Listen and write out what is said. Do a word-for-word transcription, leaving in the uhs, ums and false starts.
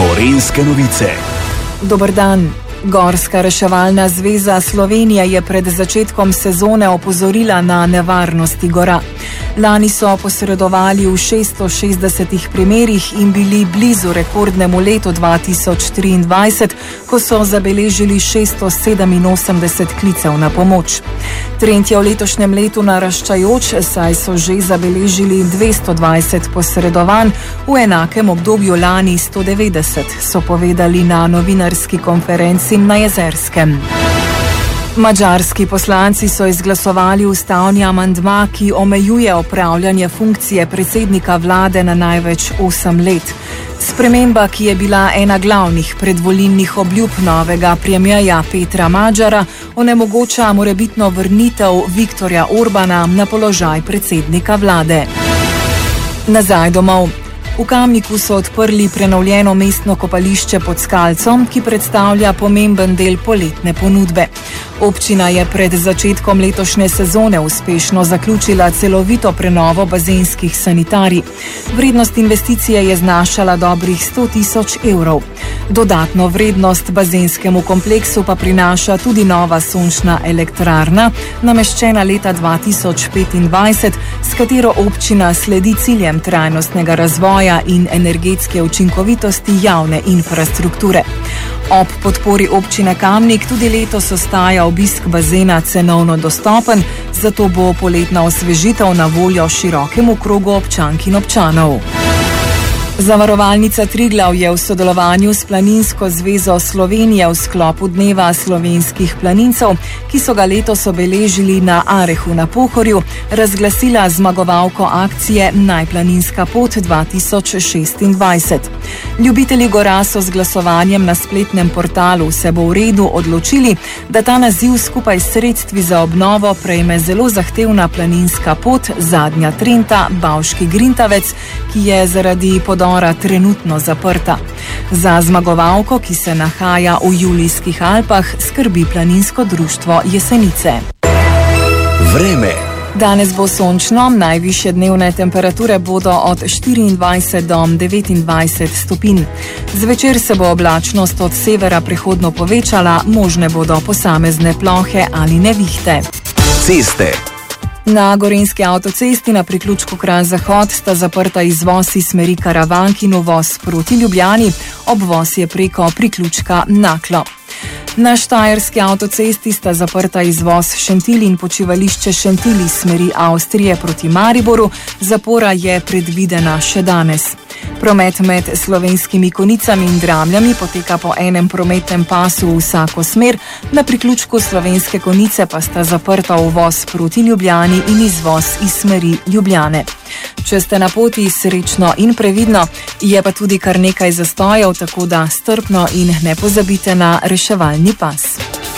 Gorenjske novice. Dober dan. Gorska reševalna zveza Slovenije je pred začetkom sezone opozorila na nevarnosti gora. Lani so posredovali v šeststo šestdesetih primerih in bili blizu rekordnemu letu dva tisoč triindvajset, ko so zabeležili šeststo sedeminosemdeset klicev na pomoč. Trend je v letošnjem letu naraščajoč, saj so že zabeležili dvesto dvajset posredovanj, v enakem obdobju lani sto devetdeset, so povedali na novinarski konferenci na Jezerskem. Madžarski poslanci so izglasovali ustavni amandma, ki omejuje opravljanje funkcije predsednika vlade na največ osem let. Sprememba, ki je bila ena glavnih predvolilnih obljub novega premierja Petra Magyara, onemogoča morebitno vrnitev Viktorja Orbana na položaj predsednika vlade. Nazaj domov. V Kamniku so odprli prenovljeno mestno kopališče pod Skalcom, ki predstavlja pomemben del poletne ponudbe. Občina je pred začetkom letošnje sezone uspešno zaključila celovito prenovo bazenskih sanitarij. Vrednost investicije je znašala dobrih sto tisoč evrov. Dodatno vrednost bazenskemu kompleksu pa prinaša tudi nova sončna elektrarna, nameščena leta dva tisoč petindvajset, s katero občina sledi ciljem trajnostnega razvoja in energetske učinkovitosti javne infrastrukture. Ob podpori občine Kamnik tudi letos ostaja obisk bazena cenovno dostopen, zato bo poletna osvežitev na voljo širokemu krogu občank in občanov. Zavarovalnica Triglav je v sodelovanju s Planinsko zvezo Slovenije v sklopu Dneva slovenskih planincev, ki so ga letos obeležili na Arehu na Pohorju, razglasila zmagovalko akcije Najplaninska pot dva tisoč šestindvajset. Ljubitelji gora so z glasovanjem na spletnem portalu Vse bo v redu odločili, da ta naziv skupaj s sredstvi za obnovo prejme zelo zahtevna planinska pot Zadnja Trenta Bavški Grintavec, ki je zaradi podora trenutno zaprta. Za zmagovalko, ki se nahaja v Julijskih Alpah, skrbi planinsko društvo Jesenice. Vreme. Danes bo sončno, najvišje dnevne temperature bodo od štiriindvajset do devetindvajset stopinj. Zvečer se bo oblačnost od severa prehodno povečala, možne bodo posamezne plohe ali nevihte. Ceste. Na Gorenjski avtocesti na priključku Kranj-Zahod sta zaprta izvoz iz smeri Karavank in uvoz proti Ljubljani, obvoz je preko priključka Naklo. Na Štajerski avtocesti sta zaprta izvoz Šentilj in počivališče Šentilj iz smeri Avstrije proti Mariboru, zapora je predvidena še danes. Promet med Slovenskimi Konicami in Dramljami poteka po enem prometnem pasu v vsako smer, na priključku Slovenske Konice pa sta zaprta uvoz proti Ljubljani in izvoz iz smeri Ljubljane. Če ste na poti, srečno in previdno, je pa tudi kar nekaj zastojev, tako da strpno in ne pozabite na reševalni pas.